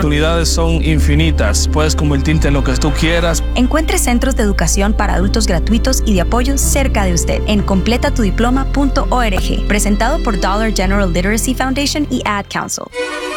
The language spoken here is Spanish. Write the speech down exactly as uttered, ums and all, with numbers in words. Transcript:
oportunidades son infinitas. Puedes convertirte en lo que tú quieras. Encuentre centros de educación para adultos gratuitos y de apoyo cerca de usted en completa tu diploma punto org. Presentado por Dollar General Literacy Foundation y Ad Council.